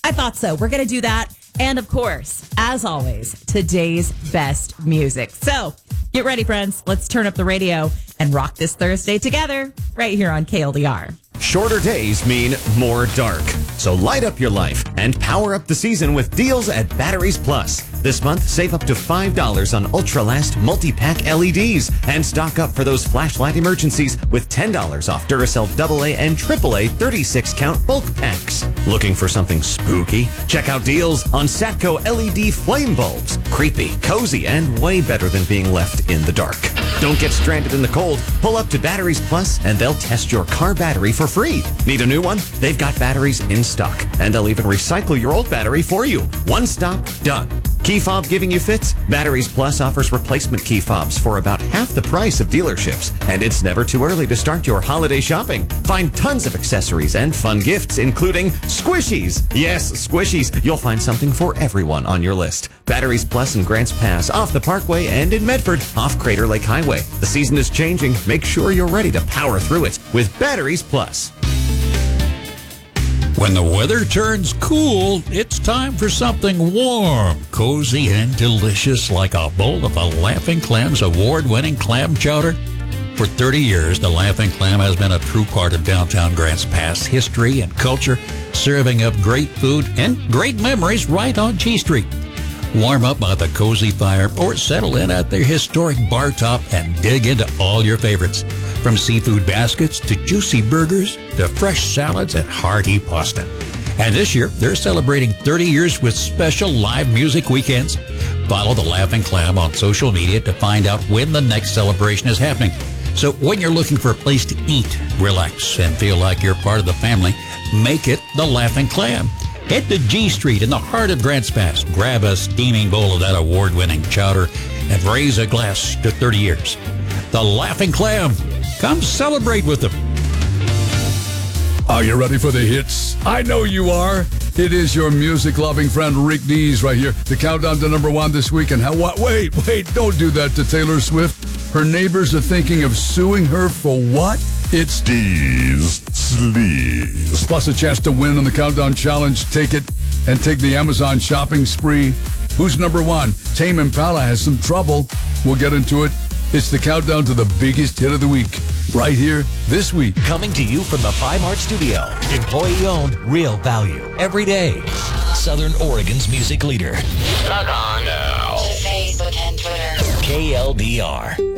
I thought so. We're going to do that. And of course, as always, today's best music. So get ready, friends. Let's turn up the radio and rock this Thursday together right here on KLDR. Shorter days mean more dark. So light up your life and power up the season with deals at Batteries Plus. This month, save up to $5 on Ultralast multi-pack LEDs and stock up for those flashlight emergencies with $10 off Duracell AA and AAA 36-count bulk packs. Looking for something spooky? Check out deals on Satco LED flame bulbs. Creepy, cozy, and way better than being left in the dark. Don't get stranded in the cold. Pull up to Batteries Plus and they'll test your car battery for free. Need a new one? They've got batteries in stock, and they'll even recycle your old battery for you. One stop, done. Key fob giving you fits? Batteries Plus offers replacement key fobs for about half the price of dealerships. And it's never too early to start your holiday shopping. Find tons of accessories and fun gifts, including squishies. Yes, squishies. You'll find something for everyone on your list. Batteries Plus in Grants Pass, off the Parkway, and in Medford, off Crater Lake Highway. The season is changing. Make sure you're ready to power through it with Batteries Plus. When the weather turns cool, it's time for something warm, cozy, and delicious like a bowl of a Laughing Clam's award-winning clam chowder. For 30 years, the Laughing Clam has been a true part of downtown Grants Pass history and culture, serving up great food and great memories right on G Street. Warm up by the cozy fire or settle in at their historic bar top and dig into all your favorites. From seafood baskets to juicy burgers to fresh salads and hearty pasta. And this year, they're celebrating 30 years with special live music weekends. Follow the Laughing Clam on social media to find out when the next celebration is happening. So when you're looking for a place to eat, relax, and feel like you're part of the family, make it the Laughing Clam. Head to G Street in the heart of Grants Pass. Grab a steaming bowl of that award-winning chowder and raise a glass to 30 years. The Laughing Clam. Come celebrate with them. Are you ready for the hits? I know you are. It is your music-loving friend Rick Dees right here. The countdown to number one this week. And wait, don't do that to Taylor Swift. Her neighbors are thinking of suing her for what? It's Dees Sleaze. Plus a chance to win on the Countdown Challenge. Take it and take the Amazon shopping spree. Who's number one? Tame Impala has some trouble. We'll get into it. It's the countdown to the biggest hit of the week. Right here, this week. Coming to you from the Mart Studio. Employee-owned, real value. Every day. Southern Oregon's music leader. Log on now to Facebook and Twitter. KLDR.